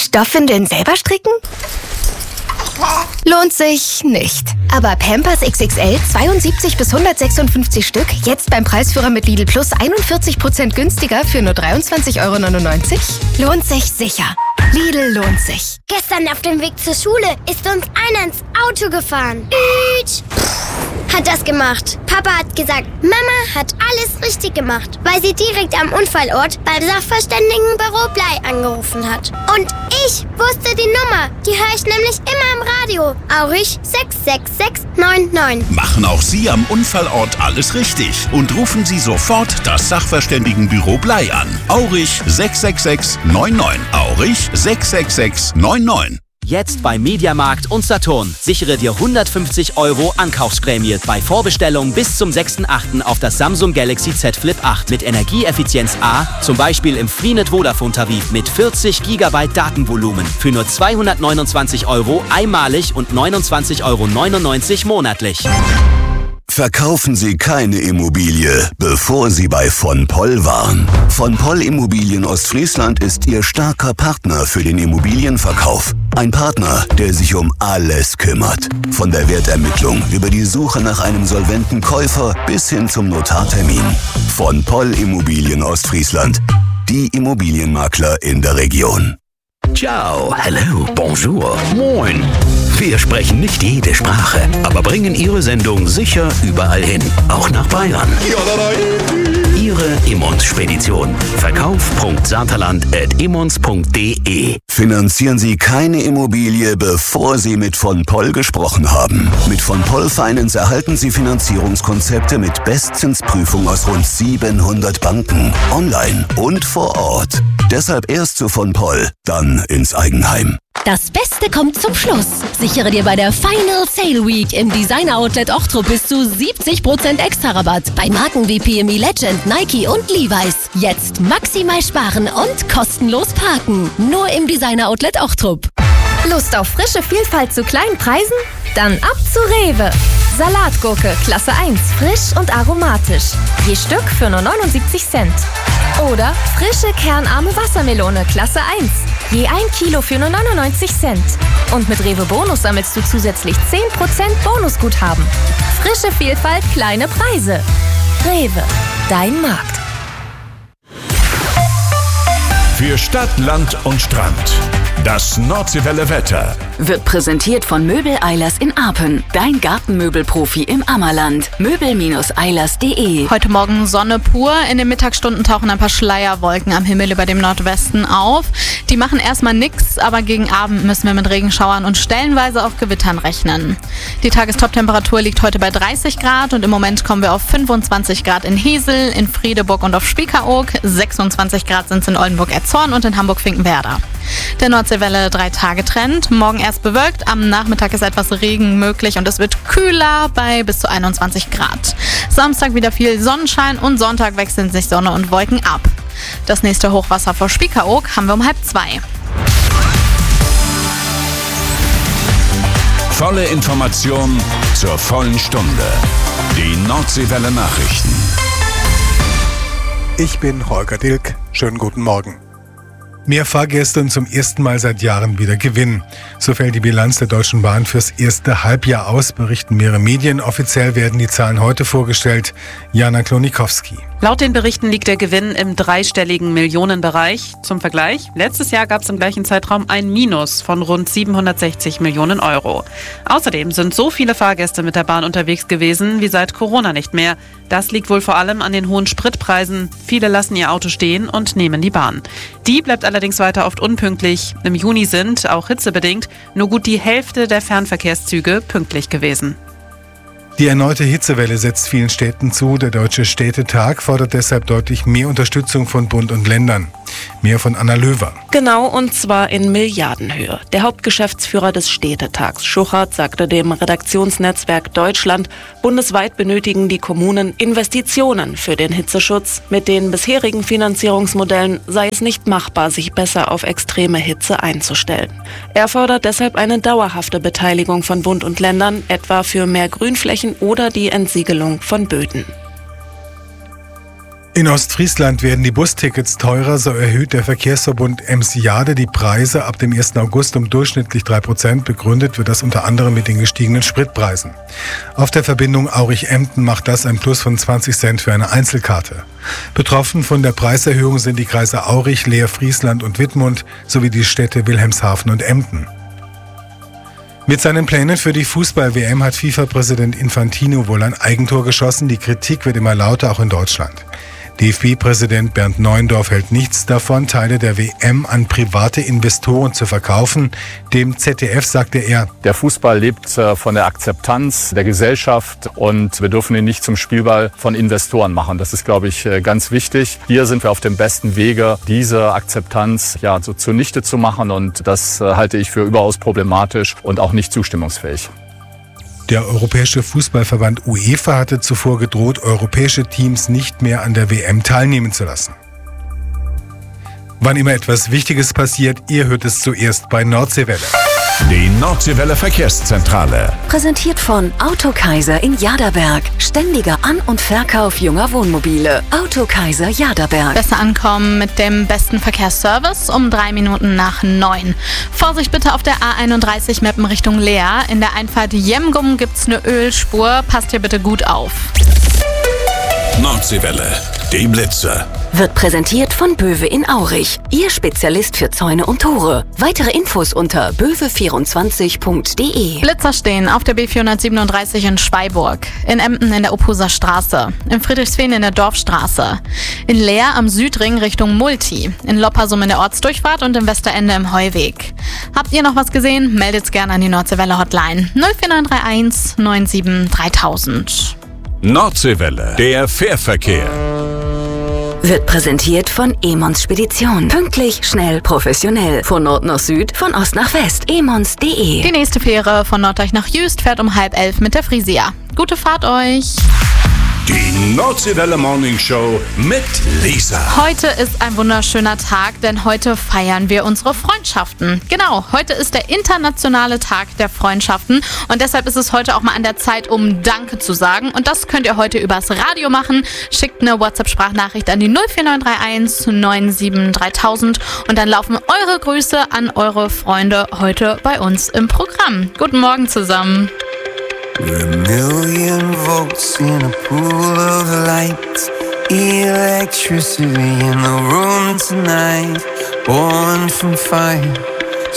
Stoffwindeln selber stricken? Lohnt sich nicht. Aber Pampers XXL 72 bis 156 Stück, jetzt beim Preisführer mit Lidl Plus 41% günstiger für nur 23,99 €? Lohnt sich sicher. Lidl lohnt sich. Gestern auf dem Weg zur Schule ist uns einer ins Auto gefahren. Hat das gemacht. Papa hat gesagt, Mama hat alles richtig gemacht, weil sie direkt am Unfallort beim Sachverständigenbüro Blei angerufen hat. Und ich wusste die Nummer. Die höre ich nämlich immer im Radio. Aurich 66699. Machen auch Sie am Unfallort alles richtig und rufen Sie sofort das Sachverständigenbüro Blei an. Aurich 66699. Aurich 66699. Jetzt bei Mediamarkt und Saturn. Sichere dir 150 € Ankaufsprämie bei Vorbestellung bis zum 6.8. auf das Samsung Galaxy Z Flip 8 mit Energieeffizienz A, zum Beispiel im Freenet Vodafone Tarif mit 40 GB Datenvolumen für nur 229 € einmalig und 29,99 € monatlich. Verkaufen Sie keine Immobilie, bevor Sie bei von Poll waren. Von Poll Immobilien Ostfriesland ist Ihr starker Partner für den Immobilienverkauf. Ein Partner, der sich um alles kümmert. Von der Wertermittlung über die Suche nach einem solventen Käufer bis hin zum Notartermin. Von Poll Immobilien Ostfriesland. Die Immobilienmakler in der Region. Ciao, hello, bonjour, moin. Wir sprechen nicht jede Sprache, aber bringen Ihre Sendung sicher überall hin, auch nach Bayern. Ihre Immons-Spedition. Verkauf.saterland@immons.de. Finanzieren Sie keine Immobilie, bevor Sie mit von Poll gesprochen haben. Mit von Poll Finance erhalten Sie Finanzierungskonzepte mit Bestzinsprüfung aus rund 700 Banken, online und vor Ort. Deshalb erst zu von Poll, dann ins Eigenheim. Das Beste kommt zum Schluss. Sichere dir bei der Final Sale Week im Designer Outlet Ochtrup bis zu 70% Extra-Rabatt bei Marken wie PME Legend, Nike und Levi's. Jetzt maximal sparen und kostenlos parken. Nur im Designer Outlet Ochtrup. Lust auf frische Vielfalt zu kleinen Preisen? Dann ab zu Rewe. Salatgurke Klasse 1, frisch und aromatisch. Je Stück für nur 79 Cent. Oder frische kernarme Wassermelone Klasse 1. Je 1 Kilo für nur 99 Cent. Und mit Rewe Bonus sammelst du zusätzlich 10% Bonusguthaben. Frische Vielfalt, kleine Preise. Rewe, dein Markt. Für Stadt, Land und Strand. Das Nordseewelle Wetter wird präsentiert von Möbel Eilers in Apen. Dein Gartenmöbelprofi im Ammerland. Möbel-eilers.de. Heute Morgen Sonne pur. In den Mittagsstunden tauchen ein paar Schleierwolken am Himmel über dem Nordwesten auf. Die machen erstmal nichts, aber gegen Abend müssen wir mit Regenschauern und stellenweise auch Gewittern rechnen. Die Tagestoptemperatur liegt heute bei 30 Grad und im Moment kommen wir auf 25 Grad in Hesel, in Friedeburg und auf Spiekeroog. 26 Grad sind es in Oldenburg-Erzhorn und in Hamburg-Finkenwerder. Der Nordseewelle 3-Tage-Trend. Morgen erst bewölkt, am Nachmittag ist etwas Regen möglich und es wird kühler bei bis zu 21 Grad. Samstag wieder viel Sonnenschein und Sonntag wechseln sich Sonne und Wolken ab. Das nächste Hochwasser vor Spiekeroog haben wir um 1:30. Volle Information zur vollen Stunde. Die Nordseewelle Nachrichten. Ich bin Holger Dilk. Schönen guten Morgen. Mehr Fahrgäste und zum ersten Mal seit Jahren wieder Gewinn. So fällt die Bilanz der Deutschen Bahn fürs erste Halbjahr aus, berichten mehrere Medien. Offiziell werden die Zahlen heute vorgestellt. Jana Klonikowski. Laut den Berichten liegt der Gewinn im dreistelligen Millionenbereich. Zum Vergleich, letztes Jahr gab es im gleichen Zeitraum ein Minus von rund 760 Millionen Euro. Außerdem sind so viele Fahrgäste mit der Bahn unterwegs gewesen wie seit Corona nicht mehr. Das liegt wohl vor allem an den hohen Spritpreisen. Viele lassen ihr Auto stehen und nehmen die Bahn. Die bleibt allerdings weiter oft unpünktlich. Im Juni sind, auch hitzebedingt, nur gut die Hälfte der Fernverkehrszüge pünktlich gewesen. Die erneute Hitzewelle setzt vielen Städten zu. Der Deutsche Städtetag fordert deshalb deutlich mehr Unterstützung von Bund und Ländern. Mehr von Anna Löwer. Genau, und zwar in Milliardenhöhe. Der Hauptgeschäftsführer des Städtetags, Schuchert, sagte dem Redaktionsnetzwerk Deutschland, bundesweit benötigen die Kommunen Investitionen für den Hitzeschutz. Mit den bisherigen Finanzierungsmodellen sei es nicht machbar, sich besser auf extreme Hitze einzustellen. Er fordert deshalb eine dauerhafte Beteiligung von Bund und Ländern, etwa für mehr Grünflächen oder die Entsiegelung von Böden. In Ostfriesland werden die Bustickets teurer, so erhöht der Verkehrsverbund Emsjade die Preise ab dem 1. August um durchschnittlich 3%. Begründet wird das unter anderem mit den gestiegenen Spritpreisen. Auf der Verbindung Aurich-Emden macht das ein Plus von 20 Cent für eine Einzelkarte. Betroffen von der Preiserhöhung sind die Kreise Aurich, Leer, Friesland und Wittmund sowie die Städte Wilhelmshaven und Emden. Mit seinen Plänen für die Fußball-WM hat FIFA-Präsident Infantino wohl ein Eigentor geschossen. Die Kritik wird immer lauter, auch in Deutschland. DFB-Präsident Bernd Neuendorf hält nichts davon, Teile der WM an private Investoren zu verkaufen. Dem ZDF sagte er: Der Fußball lebt von der Akzeptanz der Gesellschaft und wir dürfen ihn nicht zum Spielball von Investoren machen. Das ist, glaube ich, ganz wichtig. Hier sind wir auf dem besten Wege, diese Akzeptanz so zunichte zu machen, und das halte ich für überaus problematisch und auch nicht zustimmungsfähig. Der Europäische Fußballverband UEFA hatte zuvor gedroht, europäische Teams nicht mehr an der WM teilnehmen zu lassen. Wann immer etwas Wichtiges passiert, ihr hört es zuerst bei Nordseewelle. Die Nordseewelle Verkehrszentrale. Präsentiert von Autokaiser in Jaderberg. Ständiger An- und Verkauf junger Wohnmobile. Autokaiser Jaderberg. Besser ankommen mit dem besten Verkehrsservice um 3 Minuten nach 9. Vorsicht bitte auf der A31 Meppen Richtung Leer. In der Einfahrt Jemgum gibt's eine Ölspur. Passt hier bitte gut auf. Nordseewelle, die Blitze. Wird präsentiert von Böwe in Aurich. Ihr Spezialist für Zäune und Tore. Weitere Infos unter böwe24.de. Blitzer stehen auf der B437 in Schweiburg, in Emden in der Ophuser Straße, in Friedrichsfehn in der Dorfstraße, in Leer am Südring Richtung Multi, in Loppersum in der Ortsdurchfahrt und im Westerende im Heuweg. Habt ihr noch was gesehen? Meldet's gerne an die Nordseewelle Hotline 04931 97 3000. Nordseewelle, der Fährverkehr. Wird präsentiert von Emons Spedition. Pünktlich, schnell, professionell. Von Nord nach Süd, von Ost nach West. emons.de. Die nächste Fähre von Norddeich nach Jüst fährt um 10:30 mit der Frisia. Gute Fahrt euch! Die Nordseewelle Morning Show mit Lisa. Heute ist ein wunderschöner Tag, denn heute feiern wir unsere Freundschaften. Genau, heute ist der internationale Tag der Freundschaften und deshalb ist es heute auch mal an der Zeit, um Danke zu sagen. Und das könnt ihr heute übers Radio machen. Schickt eine WhatsApp-Sprachnachricht an die 04931 97 3000 und dann laufen eure Grüße an eure Freunde heute bei uns im Programm. Guten Morgen zusammen. We're a million volts in a pool of light. Electricity in the room tonight. Born from fire.